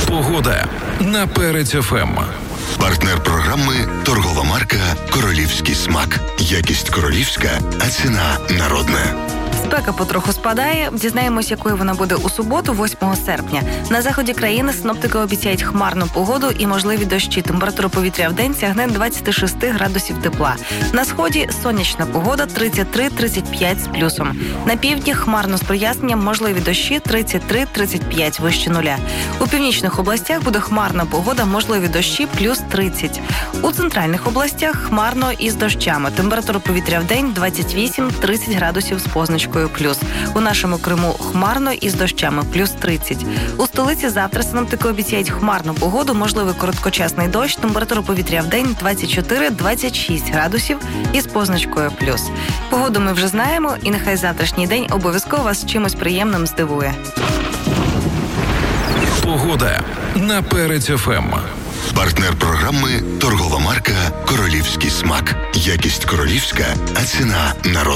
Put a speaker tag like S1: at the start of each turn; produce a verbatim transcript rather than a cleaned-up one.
S1: Погода на Перець еф ем.
S2: Партнер програми – торгова марка «Королівський смак». Якість королівська, а ціна народна.
S3: Спека потроху спадає. Дізнаємось, якою вона буде у суботу, восьмого серпня. На заході країни синоптики обіцяють хмарну погоду і можливі дощі. Температура повітря в день сягне двадцять шість градусів тепла. На сході сонячна погода тридцять три тридцять п'ять з плюсом. На півдні хмарно з проясненням, можливі дощі тридцять три тридцять п'ять вище нуля. У північних областях буде хмарна погода, можливі дощі плюс тридцять. У центральних областях хмарно із дощами. Температура повітря в день двадцять вісім тридцять градусів з позначкою плюс. У нашому Криму хмарно із дощами плюс тридцять. У столиці завтра синоптики обіцяють хмарну погоду, можливий короткочасний дощ, температура повітря в день двадцять чотири двадцять шість градусів із позначкою плюс. Погоду ми вже знаємо, і нехай завтрашній день обов'язково вас чимось приємним здивує.
S1: Погода на Перець еф ем.
S2: Партнер програми – торгова марка «Королівський смак». Якість королівська, а ціна народна.